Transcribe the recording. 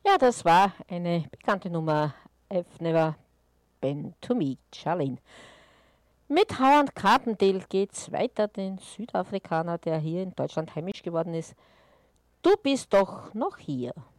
Ja, das war eine bekannte Nummer. I've never been to me, Charlene. Mit Howard Carpendale geht's weiter, den Südafrikaner, der hier in Deutschland heimisch geworden ist. Du bist doch noch hier.